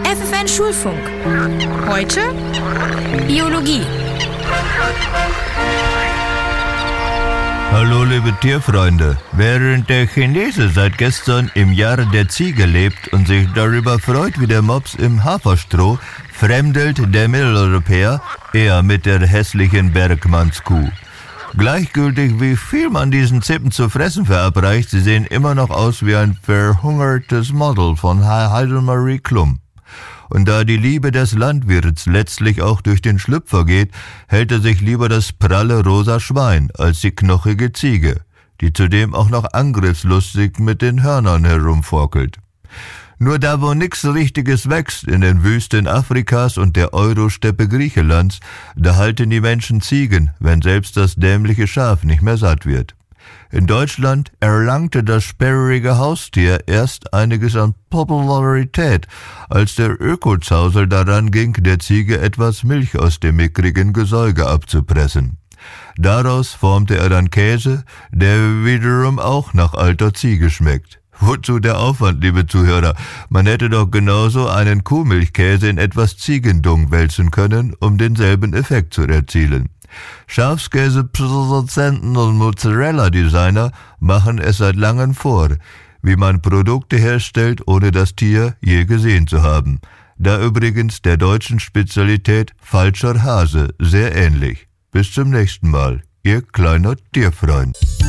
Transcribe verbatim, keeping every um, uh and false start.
F F N Schulfunk. Heute Biologie. Hallo liebe Tierfreunde, während der Chinese seit gestern im Jahr der Ziege lebt und sich darüber freut wie der Mops im Haferstroh, fremdelt der Mitteleuropäer eher mit der hässlichen Bergmannskuh. Gleichgültig wie viel man diesen Zippen zu fressen verabreicht, sie sehen immer noch aus wie ein verhungertes Model von Heidemarie Klum. Und da die Liebe des Landwirts letztlich auch durch den Schlüpfer geht, hält er sich lieber das pralle rosa Schwein als die knochige Ziege, die zudem auch noch angriffslustig mit den Hörnern herumforkelt. Nur da wo nix Richtiges wächst, in den Wüsten Afrikas und der Eurosteppe Griechenlands, da halten die Menschen Ziegen, wenn selbst das dämliche Schaf nicht mehr satt wird. In Deutschland erlangte das sperrige Haustier erst einiges an Popularität, als der Ökozausel daran ging, der Ziege etwas Milch aus dem mickrigen Gesäuge abzupressen. Daraus formte er dann Käse, der wiederum auch nach alter Ziege schmeckt. Wozu der Aufwand, liebe Zuhörer? Man hätte doch genauso einen Kuhmilchkäse in etwas Ziegendung wälzen können, um denselben Effekt zu erzielen. Schafskäseproduzenten und Mozzarella-Designer machen es seit langem vor, wie man Produkte herstellt, ohne das Tier je gesehen zu haben. Da übrigens der deutschen Spezialität falscher Hase sehr ähnlich. Bis zum nächsten Mal, Ihr kleiner Tierfreund.